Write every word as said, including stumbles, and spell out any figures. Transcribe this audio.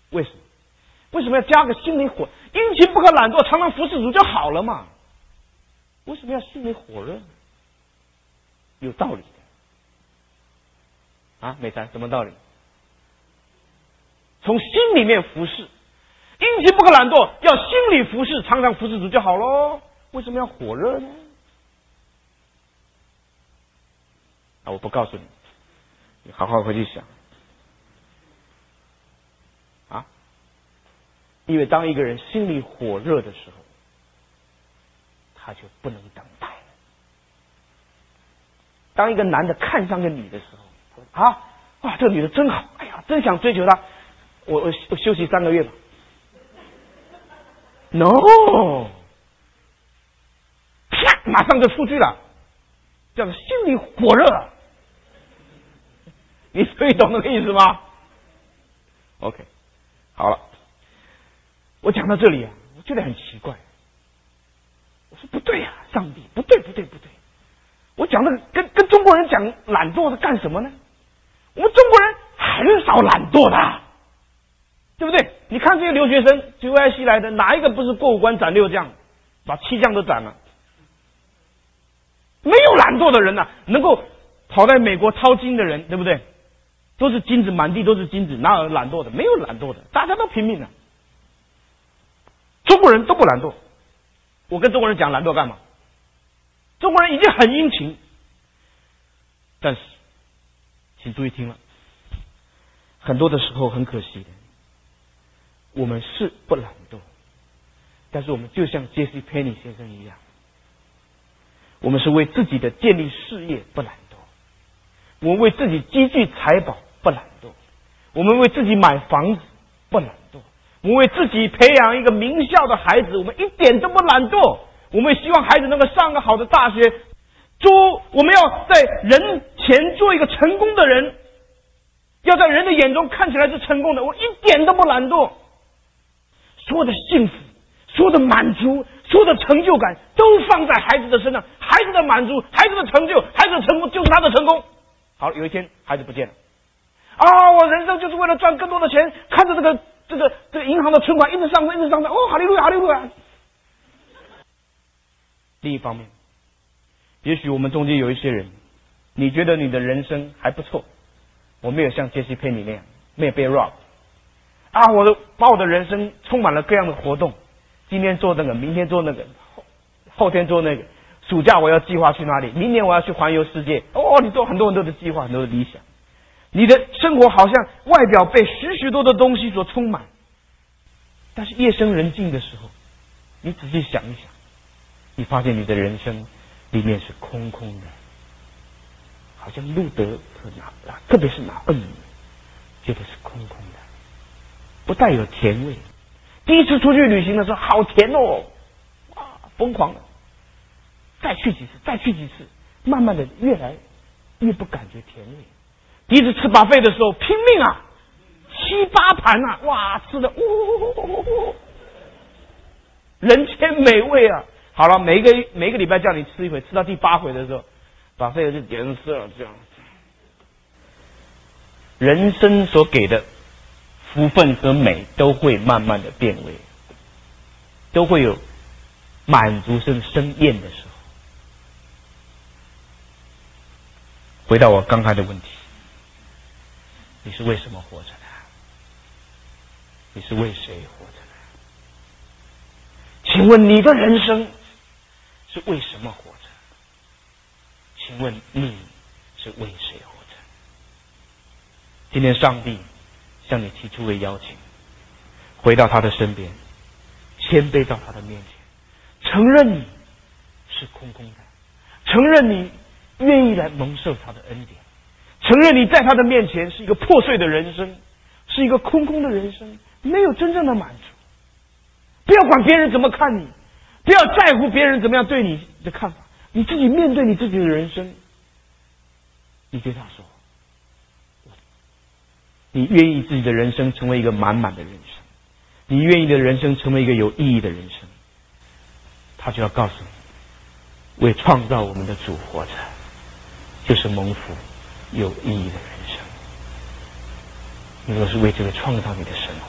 为什么？为什么要加个心里火？殷勤不可懒惰，常常服侍主就好了嘛。为什么要心里火热？有道理的啊，美禅，什么道理？从心里面服侍，殷勤不可懒惰，要心里服侍，常常服侍主就好咯。为什么要火热呢？啊，我不告诉你，你好好回去想啊。因为当一个人心里火热的时候，他就不能等待了。当一个男的看上个女的时候，啊，哇，这个女的真好，哎呀，真想追求她，我我我休息三个月吧。No， 啪，马上就出去了，叫做心里火热。你所以懂那个意思吗 ？OK， 好了，我讲到这里啊，我觉得很奇怪。我说不对呀、啊，上帝，不对不对不对，我讲的跟跟中国人讲懒惰是干什么呢？我们中国人很少懒惰的，对不对？你看这些留学生 J Y I C 来的，哪一个不是过五关斩六将，把七将都斩了？没有懒惰的人呐、啊，能够跑在美国淘金的人，对不对？都是金子，满地都是金子，哪有懒惰的？没有懒惰的，大家都拼命的。中国人都不懒惰。我跟中国人讲懒惰干嘛？中国人已经很殷勤，但是，请注意听了，很多的时候很可惜的，我们是不懒惰，但是我们就像 J C Penney 先生一样，我们是为自己的建立事业不懒惰，我们为自己积聚财宝不懒惰，我们为自己买房子不懒惰。我们为自己培养一个名校的孩子，我们一点都不懒惰。我们希望孩子能够上个好的大学，做我们要在人前做一个成功的人，要在人的眼中看起来是成功的。我一点都不懒惰，所有的幸福、所有的满足、所有的成就感都放在孩子的身上。孩子的满足、孩子的成就、孩子的成功就是他的成功。好，有一天孩子不见了，啊，我人生就是为了赚更多的钱，看着这个。这个这个银行的存款一直上升，一直上升，哦，哈利路亚，哈利路亚。另一方面，也许我们中间有一些人，你觉得你的人生还不错，我没有像杰西佩尼那样，没有被 rob 啊，我的把我的人生充满了各样的活动，今天做那个，明天做那个，后后天做那个，暑假我要计划去哪里，明年我要去环游世界。哦，你做很多很多的计划，很多的理想。你的生活好像外表被许许多多的东西所充满，但是夜深人静的时候，你仔细想一想，你发现你的人生里面是空空的，好像路德和拿，特别是拿恩，觉得是空空的，不带有甜味。第一次出去旅行的时候，好甜哦，哇，疯狂了，再去几次，再去几次，慢慢的越来越不感觉甜味。第一次吃buffet的时候拼命啊，七八盘啊，哇，吃的呜呜呜呜呜，人间美味啊！好了，每一个每一个礼拜叫你吃一回，吃到第八回的时候buffet就点色了，这样。人生所给的福分和美都会慢慢的变味，都会有满足生生厌的时候。回到我刚才的问题。你是为什么活着的？你是为谁活着的？请问你的人生是为什么活着？请问你是为谁活着？今天上帝向你提出个邀请，回到他的身边，谦卑到他的面前，承认你是空空的，承认你愿意来蒙受他的恩典，承认你在他的面前是一个破碎的人生，是一个空空的人生，没有真正的满足。不要管别人怎么看你，不要在乎别人怎么样对你的看法，你自己面对你自己的人生，你对他说，你愿意自己的人生成为一个满满的人生，你愿意的人生成为一个有意义的人生，他就要告诉你，为创造我们的主活着，就是蒙福有意义的人生。你若是为这个创造你的神